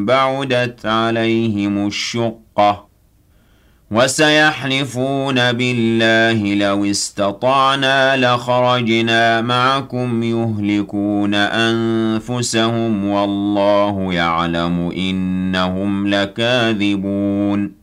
بعدت عليهم الشقة وسيحلفون بالله لو استطعنا لخرجنا معكم يهلكون أنفسهم والله يعلم إنهم لكاذبون